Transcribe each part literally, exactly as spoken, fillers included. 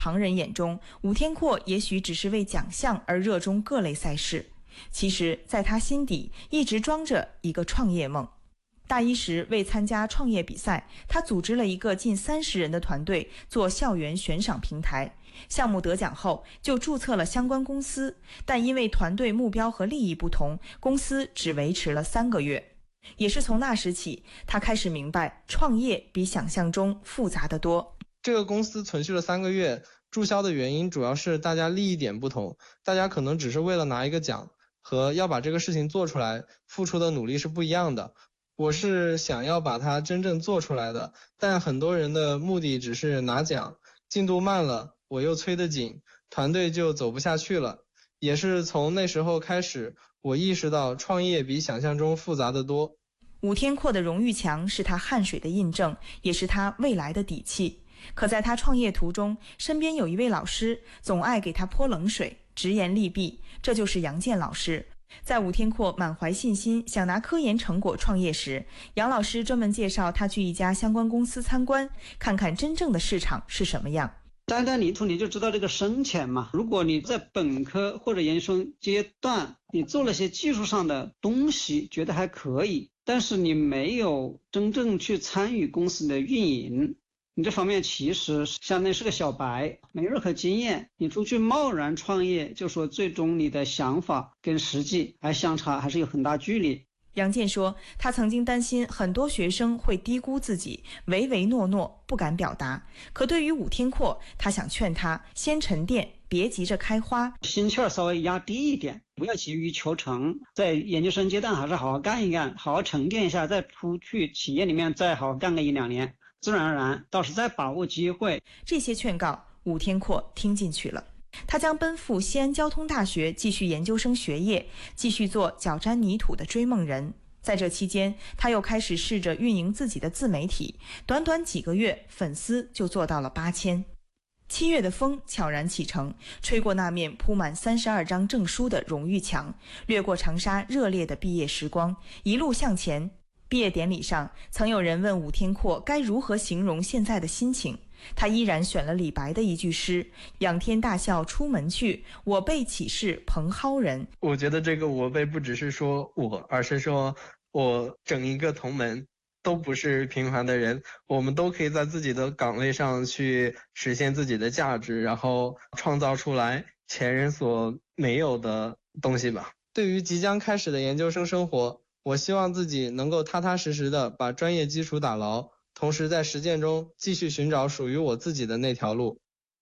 旁人眼中，武天阔也许只是为奖项而热衷各类赛事，其实在他心底一直装着一个创业梦。大一时为参加创业比赛，他组织了一个近三十人的团队做校园悬赏平台。项目得奖后就注册了相关公司，但因为团队目标和利益不同，公司只维持了三个月。也是从那时起，他开始明白创业比想象中复杂得多。 这个公司存续了三个月，注销的原因主要是大家利益点不同，大家可能只是为了拿一个奖，和要把这个事情做出来付出的努力是不一样的。我是想要把它真正做出来的，但很多人的目的只是拿奖，进度慢了，我又催得紧，团队就走不下去了。也是从那时候开始，我意识到创业比想象中复杂得多。 武天阔的荣誉墙是他汗水的印证，也是他未来的底气。可在他创业途中，身边有一位老师总爱给他泼冷水，直言利弊，这就是杨健老师。在武天阔满怀信心想拿科研成果创业时，杨老师专门介绍他去一家相关公司参观，看看真正的市场是什么样。 单单泥土你就知道这个深浅嘛。如果你在本科或者研究生阶段，你做了些技术上的东西，觉得还可以，但是你没有真正去参与公司的运营，你这方面其实相当于是个小白，没任何经验，你出去贸然创业，就说最终你的想法跟实际还相差，还是有很大距离。 杨健说，他曾经担心很多学生会低估自己，唯唯诺诺，不敢表达。可对于武天阔，他想劝他先沉淀，别急着开花， 心气儿稍微压低一点，不要急于求成，在研究生阶段还是好好干一干，好好沉淀一下，再出去企业里面再好好干个一两年，自然而然倒是再把握机会。 这些劝告武天阔听进去了，他将奔赴西安交通大学继续研究生学业，继续做脚沾泥土的追梦人。在这期间，他又开始试着运营自己的自媒体，短短几个月，粉丝就做到了八千。七月的风悄然启程，吹过那面铺满三十二张证书的荣誉墙，掠过长沙热烈的毕业时光，一路向前。毕业典礼上，曾有人问武天阔该如何形容现在的心情，他依然选了李白的一句诗：仰天大笑出门去，我辈岂是蓬蒿人。 我觉得这个我辈不只是说我，而是说我整一个同门都不是平凡的人，我们都可以在自己的岗位上去实现自己的价值，然后创造出来前人所没有的东西吧。对于即将开始的研究生生活，我希望自己能够踏踏实实的把专业基础打牢，同時在實踐中繼續尋找屬於我自己的那條路。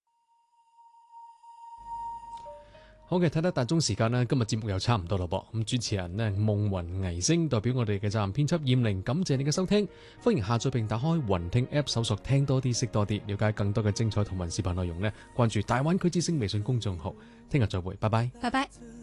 好嘅，睇得大鐘時間啦，今日節目又差唔多啦噃。咁主持人呢，夢雲藝星代表我哋嘅責任編輯燕玲，感謝你嘅收聽。歡迎下載並打開雲聽 App 搜索聽多啲識多啲，了解更多嘅精彩同文視頻內容呢，關注大灣區之聲微信公眾號。聽日再會，拜拜。 拜拜。